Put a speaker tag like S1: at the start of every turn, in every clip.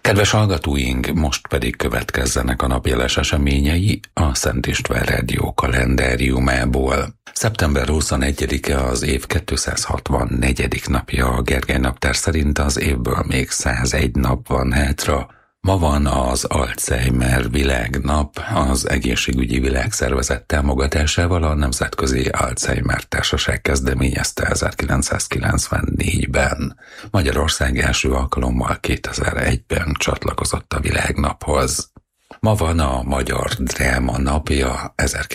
S1: Kedves hallgatóink, most pedig következzenek a napjeles eseményei a Szent István Rádió kalendáriumából. Szeptember 21-e az év 264. napja a Gergely naptár szerint, az évből még 101 nap van hátra. Ma van az Alzheimer világnap, az Egészségügyi Világszervezet támogatásával a Nemzetközi Alzheimer Társaság kezdeményezte 1994-ben. Magyarország első alkalommal 2001-ben csatlakozott a világnaphoz. Ma van a Magyar Dráma napja,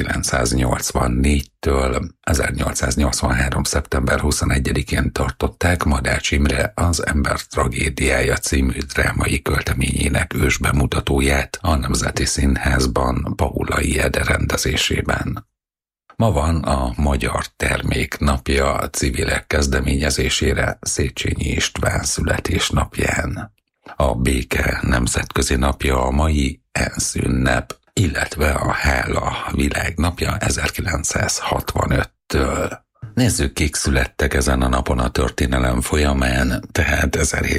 S1: 1984-től 1883. szeptember 21-én tartották Madács Imre Az ember tragédiája című drámai költeményének ősbemutatóját a Nemzeti Színházban Paulai Ede rendezésében. Ma van a Magyar Termék napja a civilek kezdeményezésére Széchenyi István születésnapján. A béke nemzetközi napja a mai ENSZ ünnep, illetve a hála világnapja 1965-től. Nézzük, kik születtek ezen a napon a történelem folyamán, tehát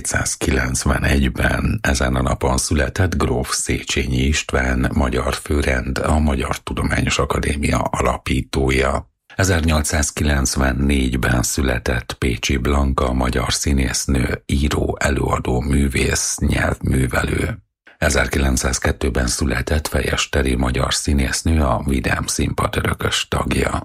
S1: 1791-ben ezen a napon született gróf Széchenyi István, magyar főrend, a Magyar Tudományos Akadémia alapítója. 1894-ben született Pécsi Blanka, magyar színésznő, író, előadó, művész, nyelvművelő. 1902-ben született Fejesteri, magyar színésznő, a Vidám Színpad örökös tagja.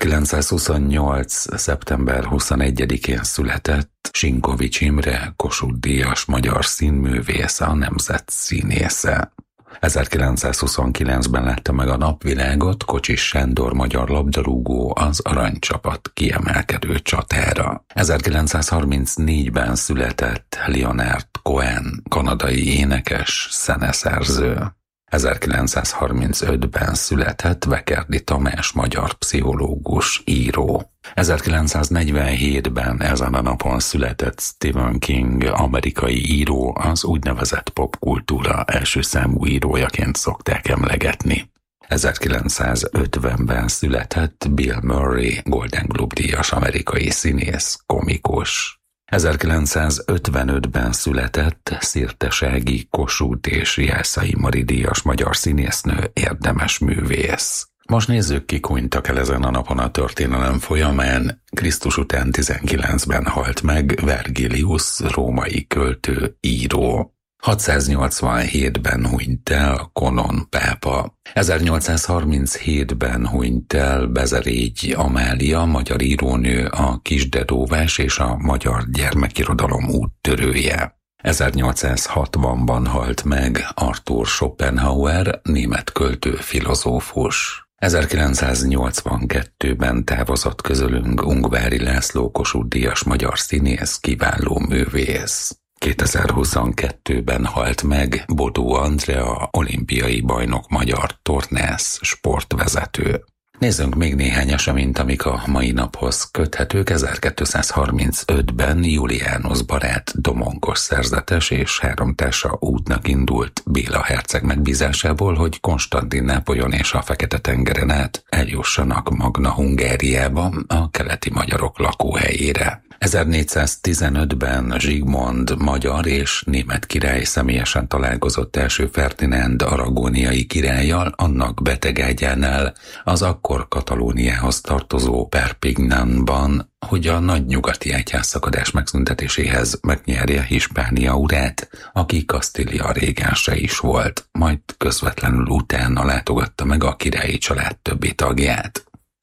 S1: 1928. szeptember 21-én született Sinkovics Imre, Kossuth-díjas magyar színművész, a nemzet színésze. 1929-ben látta meg a napvilágot Kocsis Sándor, magyar labdarúgó, az aranycsapat kiemelkedő csatára. 1934-ben született Leonard Cohen, kanadai énekes, zeneszerző. 1935-ben született Vekerdi Tamás, magyar pszichológus, író. 1947-ben ezen a napon született Stephen King, amerikai író, az úgynevezett popkultúra első számú írójaként szokták emlegetni. 1950-ben született Bill Murray, Golden Globe-díjas amerikai színész, komikus. 1955-ben született Szirtesági, Kossuth és Jászai Mari díjas magyar színésznő, érdemes művész. Most nézzük, kik hunytak el ezen a napon a történelem folyamán. Krisztus után 19-ben halt meg Vergilius, római költő, író. 687-ben hunyt el Konon pápa. 1837-ben hunyt el Bezerégy Amália, magyar írónő, a kisdedóvás és a magyar gyermekirodalom úttörője. 1860-ban halt meg Arthur Schopenhauer, német költő, filozófus. 1982-ben távozott közülünk Ungvári László, Kossuth-díjas magyar színész, kiváló művész. 2022-ben halt meg Bodó Andrea, olimpiai bajnok, magyar tornász, sportvezető. Nézzünk még néhány eseményt, amik a mai naphoz köthetők. 1235-ben Julianus barát domonkos szerzetes és háromtársa útnak indult Béla herceg megbízásából, hogy Konstantinápolyon és a Fekete-tengeren át eljussanak Magna Hungáriába, a keleti magyarok lakóhelyére. 1415-ben Zsigmond magyar és német király személyesen találkozott első Ferdinánd aragóniai királlyal annak betegágyánál, az akkor Katalóniához tartozó Perpignanban, hogy a nagy nyugati egyházszakadás megszüntetéséhez megnyerje Hispánia urát, aki Kasztília régense is volt, majd közvetlenül utána látogatta meg a királyi család többi tagját.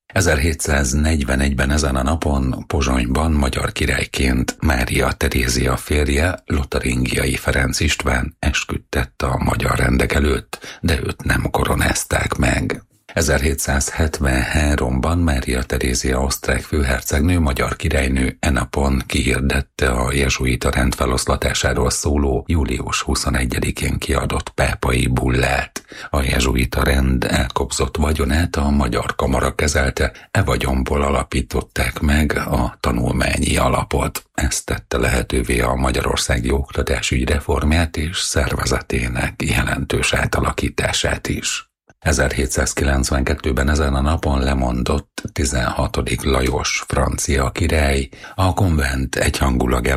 S1: 1741-ben ezen a napon Pozsonyban magyar királyként Mária Terézia férje, Lotaringiai Ferenc István esküdtett a magyar rendek előtt, de őt nem koronázták meg. 1773-ban Mária Terézia osztrák főhercegnő, magyar királynő e napon kihirdette a jezsuita rend feloszlatásáról szóló július 21-én kiadott pápai bullát. A jezsuita rend elkobzott vagyonát a magyar kamara kezelte, e vagyonból alapították meg a tanulmányi alapot. Ez tette lehetővé a magyarországi oktatásügy reformját és szervezetének jelentős átalakítását is. 1792-ben ezen a napon lemondott 16. Lajos francia király, a konvent egyhangulag